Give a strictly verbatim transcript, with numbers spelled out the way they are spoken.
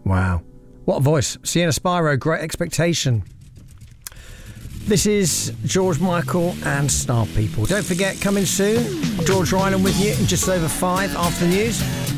Wow. What a voice. Sienna Spyro, Great Expectation. This is George Michael and Star People. Don't forget, coming soon, George Ryland with you in just over five after the news.